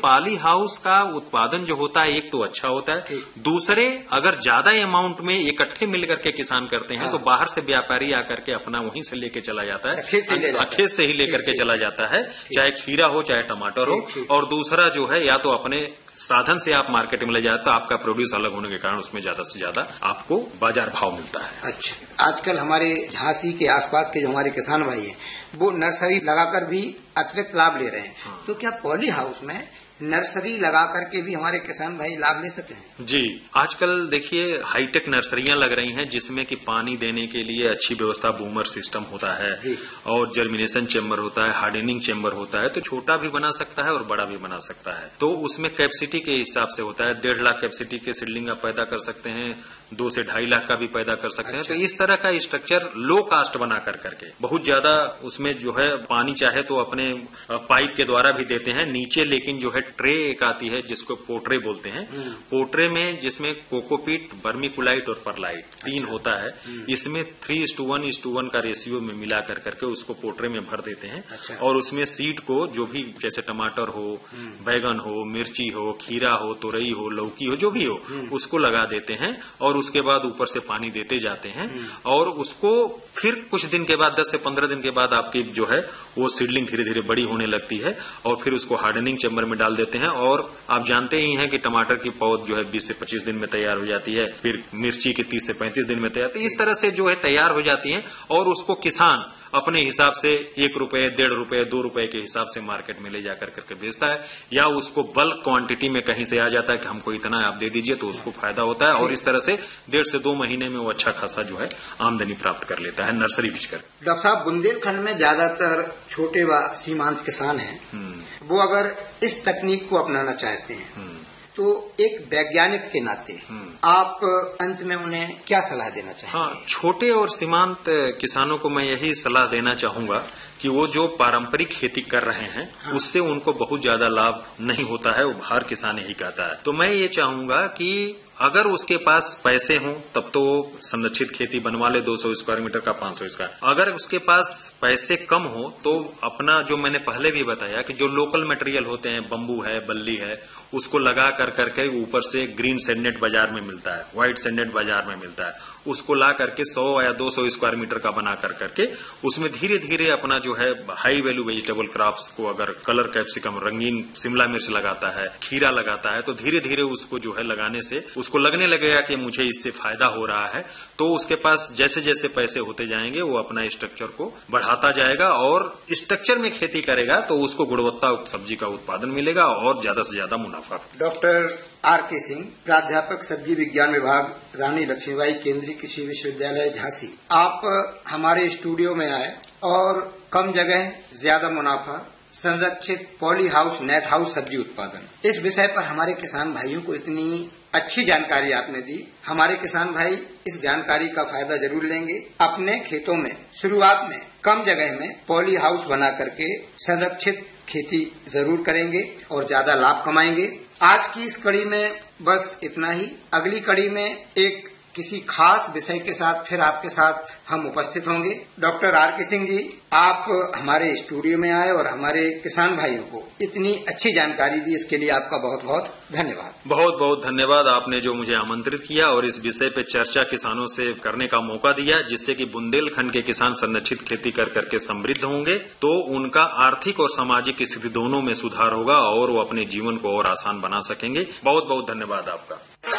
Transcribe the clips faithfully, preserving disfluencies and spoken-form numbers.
Poly house का उत्पादन जो होता है एक तो अच्छा होता है, दूसरे अगर ज्यादा अमाउंट में इकट्ठे मिलकर के किसान करते हैं हाँ। तो बाहर से व्यापारी आकर के अपना वहीं से लेके चला जाता है, खेत से ही लेकर के चला जाता है, चाहे खीरा हो चाहे टमाटर हो। और दूसरा जो है या तो अपने साधन से आप मार्केट में ले जाते तो आपका प्रोड्यूस अलग होने के कारण उसमें ज्यादा से ज्यादा आपको बाजार भाव मिलता है। अच्छा, आजकल हमारे झांसी के आसपास के जो हमारे किसान भाई हैं वो नर्सरी लगाकर भी अतिरिक्त लाभ ले रहे हैं हाँ। तो क्या पॉली हाउस में नर्सरी लगा करके भी हमारे किसान भाई लाभ ले सकते हैं? जी, आजकल देखिए हाईटेक नर्सरियां लग रही हैं जिसमें कि पानी देने के लिए अच्छी व्यवस्था, बूमर सिस्टम होता है और जर्मिनेशन चेम्बर होता है, हार्डनिंग चेम्बर होता है, तो छोटा भी बना सकता है और बड़ा भी बना सकता है। तो उसमें कैपेसिटी के हिसाब से होता है, डेढ़ लाख कैपेसिटी के सीडलिंग आप पैदा कर सकते हैं, दो से ढाई लाख का भी पैदा कर सकते अच्छा। हैं। तो इस तरह का स्ट्रक्चर लो कास्ट बना कर करके बहुत ज्यादा उसमें जो है पानी चाहे तो अपने पाइप के द्वारा भी देते हैं नीचे, लेकिन जो है ट्रे एक आती है जिसको पोट्रे बोलते हैं, पोट्रे में जिसमें कोकोपीट, वर्मीकुलाइट और परलाइट तीन अच्छा। होता है, इसमें three is to one is to one का रेशियो में मिला कर करके उसको पोट्रे में भर देते हैं अच्छा। और उसमें सीड को जो भी जैसे टमाटर हो, बैगन हो, मिर्ची हो, खीरा हो, तुरई हो, लौकी हो, जो भी हो उसको लगा देते हैं और उसके बाद ऊपर से पानी देते जाते हैं और उसको फिर कुछ दिन के बाद दस से पंद्रह दिन के बाद आपकी जो है वो सीडलिंग धीरे धीरे बड़ी होने लगती है और फिर उसको हार्डनिंग चेम्बर में डाल देते हैं। और आप जानते ही हैं कि टमाटर की पौध जो है बीस से पच्चीस दिन में तैयार हो जाती है, फिर मिर्ची की तीस से पैंतीस दिन में तैयार, तो इस तरह से जो है तैयार हो जाती है और उसको किसान अपने हिसाब से एक रुपए, डेढ़ रुपए, दो रुपए के हिसाब से मार्केट में ले जाकर करके बेचता है, या उसको बल्क क्वांटिटी में कहीं से आ जाता है कि हमको इतना आप दे दीजिए, तो उसको फायदा होता है और इस तरह से डेढ़ से दो महीने में वो अच्छा खासा जो है आमदनी प्राप्त कर लेता है नर्सरी बेचकर। डॉक्टर साहब, बुंदेलखंड में ज्यादातर छोटे व सीमांत किसान हैं, वो अगर इस तकनीक को अपनाना चाहते हैं तो एक वैज्ञानिक के नाते आप अंत में उन्हें क्या सलाह देना चाहेंगे? हाँ, छोटे और सीमांत किसानों को मैं यही सलाह देना चाहूंगा कि वो जो पारंपरिक खेती कर रहे हैं हाँ। उससे उनको बहुत ज्यादा लाभ नहीं होता है, वो हर किसान यही कहता है। तो मैं ये चाहूंगा कि अगर उसके पास पैसे हों तब तो संरक्षित खेती बनवा ले, दो सौ स्क्वायर मीटर का पांच सौ स्क्वायर। अगर उसके पास पैसे कम हो तो अपना जो मैंने पहले भी बताया कि जो लोकल मटेरियल होते हैं, बम्बू है, बल्ली है, उसको लगा कर करके ऊपर से ग्रीन सेडनेट बाजार में मिलता है, व्हाइट सेडनेट बाजार में मिलता है, उसको ला करके सौ या दो सौ स्क्वायर मीटर का बना कर करके उसमें धीरे धीरे अपना जो है हाई वैल्यू वेजिटेबल क्रॉप्स को, अगर कलर कैप्सिकम, रंगीन शिमला मिर्च लगाता है, खीरा लगाता है, तो धीरे धीरे उसको जो है लगाने से उसको लगने लगेगा कि मुझे इससे फायदा हो रहा है, तो उसके पास जैसे जैसे पैसे होते जाएंगे वो अपना स्ट्रक्चर को बढ़ाता जाएगा और स्ट्रक्चर में खेती करेगा तो उसको गुणवत्ता सब्जी का उत्पादन मिलेगा और ज्यादा से ज्यादा मुनाफा। डॉक्टर आर के सिंह, प्राध्यापक सब्जी विज्ञान विभाग, रानी लक्ष्मीबाई केंद्रीय कृषि विश्वविद्यालय झांसी, आप हमारे स्टूडियो में आए और कम जगह ज्यादा मुनाफा, संरक्षित पॉली हाउस, नेट हाउस सब्जी उत्पादन, इस विषय पर हमारे किसान भाइयों को इतनी अच्छी जानकारी आपने दी। हमारे किसान भाई इस जानकारी का फायदा जरूर लेंगे, अपने खेतों में शुरुआत में कम जगह में पॉली हाउस बना करके संरक्षित खेती जरूर करेंगे और ज्यादा लाभ कमाएंगे। आज की इस कड़ी में बस इतना ही। अगली कड़ी में एक किसी खास विषय के साथ फिर आपके साथ हम उपस्थित होंगे। डॉक्टर आर के सिंह जी, आप हमारे स्टूडियो में आए और हमारे किसान भाइयों को इतनी अच्छी जानकारी दी, इसके लिए आपका बहुत बहुत धन्यवाद। बहुत बहुत धन्यवाद, आपने जो मुझे आमंत्रित किया और इस विषय पे चर्चा किसानों से करने का मौका दिया, जिससे कि बुंदेलखंड के किसान संरक्षित खेती कर करके समृद्ध होंगे, तो उनका आर्थिक और सामाजिक स्थिति दोनों में सुधार होगा और वो अपने जीवन को और आसान बना सकेंगे। बहुत बहुत धन्यवाद आपका।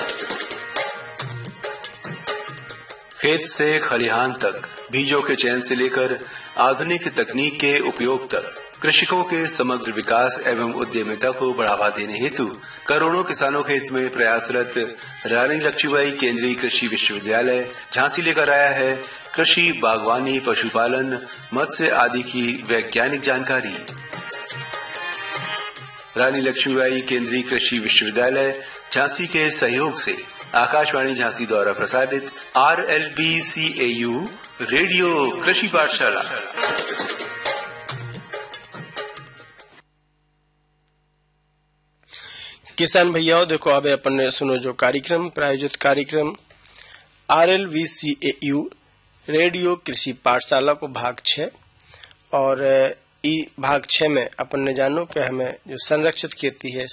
खेत से खलिहान तक, बीजों के चयन से लेकर आधुनिक तकनीक के उपयोग तक, कृषकों के समग्र विकास एवं उद्यमिता को बढ़ावा देने हेतु करोड़ों किसानों के हित में प्रयासरत रानी लक्ष्मीबाई केंद्रीय कृषि विश्वविद्यालय झांसी लेकर आया है कृषि, बागवानी, पशुपालन, मत्स्य आदि की वैज्ञानिक जानकारी। रानी लक्ष्मीबाई केंद्रीय कृषि विश्वविद्यालय झांसी के सहयोग से आकाशवाणी झांसी द्वारा प्रसारित R L B C A you radio कृषि पाठशाला। किसान भैयाओं, देखो अब अपन सुनो जो कार्यक्रम प्रायोजित कार्यक्रम R L B C A you radio कृषि पाठशाला को भाग छह, और ई भाग छह में अपन ने जानो कि हमें जो संरक्षित खेती है